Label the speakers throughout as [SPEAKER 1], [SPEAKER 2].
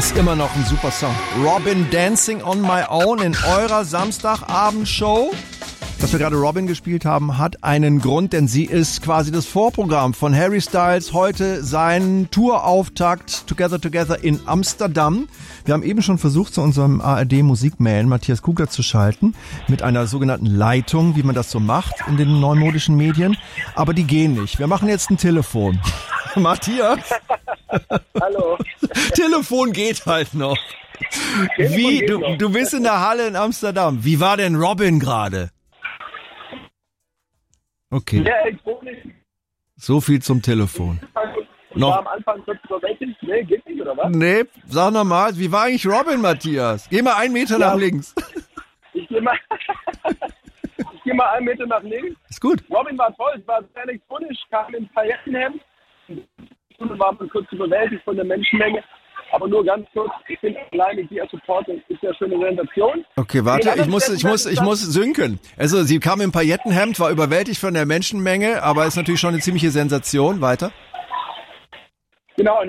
[SPEAKER 1] Ist immer noch ein super Song. Robin Dancing on My Own in eurer Samstagabendshow. Dass wir gerade Robin gespielt haben, hat einen Grund, denn sie ist quasi das Vorprogramm von Harry Styles. Heute sein Tourauftakt Together in Amsterdam. Wir haben eben schon versucht, zu unserem ARD-Musikman Matthias Kugler zu schalten, mit einer sogenannten Leitung, wie man das so macht in den neumodischen Medien. Aber die gehen nicht. Wir machen jetzt ein Telefon. Matthias?
[SPEAKER 2] Hallo.
[SPEAKER 1] Telefon geht halt noch. Wie? Du bist in der Halle in Amsterdam. Wie war denn Robin gerade? Okay.
[SPEAKER 2] Ja, elektronisch.
[SPEAKER 1] So viel zum Telefon.
[SPEAKER 2] War am Anfang kurz überwältigt. Nee, geht nicht, oder was?
[SPEAKER 1] Nee, sag nochmal, wie war eigentlich Robin, Matthias? Geh mal 1 Meter nach links.
[SPEAKER 2] Ich geh mal 1 Meter nach links.
[SPEAKER 1] Ist gut.
[SPEAKER 2] Robin war toll, es war sehr elektronisch, kam in Paillettenhemd. Und war man kurz überwältigt von der Menschenmenge. Aber nur ganz kurz, ich bin alleine hier als Supporter, ist ja schon eine Sensation.
[SPEAKER 1] Okay, warte, ich muss synken. Also sie kam im Paillettenhemd, war überwältigt von der Menschenmenge, aber ist natürlich schon eine ziemliche Sensation. Weiter.
[SPEAKER 2] Genau.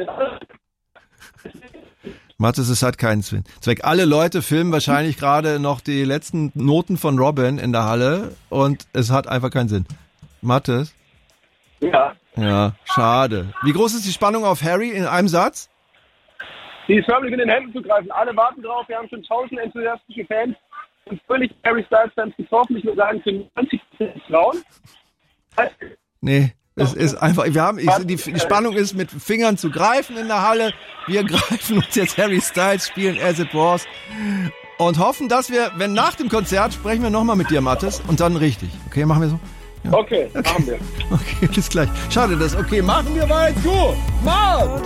[SPEAKER 1] Mathis, es hat keinen Zweck. Alle Leute filmen wahrscheinlich gerade noch die letzten Noten von Robin in der Halle und es hat einfach keinen Sinn. Mathis?
[SPEAKER 2] Ja.
[SPEAKER 1] Ja, schade. Wie groß ist die Spannung auf Harry in einem Satz?
[SPEAKER 2] Die ist förmlich in den Händen zu greifen. Alle warten drauf. Wir haben schon 1000 enthusiastische Fans und völlig Harry Styles Fans getroffen. Ich würde sagen, für 90% Frauen.
[SPEAKER 1] Nee, es ist einfach, die Spannung ist mit Fingern zu greifen in der Halle. Wir greifen uns jetzt Harry Styles, spielen As It Was und hoffen, dass wir, wenn nach dem Konzert, sprechen wir nochmal mit dir, Mathis, und dann richtig. Okay, machen wir so? Ja.
[SPEAKER 2] Okay, machen wir.
[SPEAKER 1] Okay, bis gleich. Schade, okay, machen wir weiter. Gut, mal!